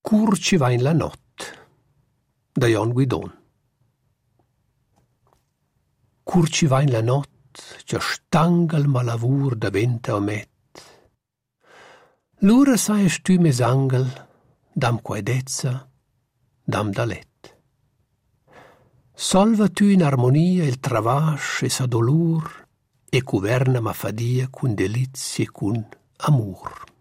Cur ci va in la nott, da Jon Guidon. Cur ci va in la nott, c'è stangel ma lavur da venta omet. L'ura saies tu mes angel, dam quaedezza, dam da let. Solva tu in armonia il travasc e sa dolur, e cuverna ma fadia cun delizie e cun amur.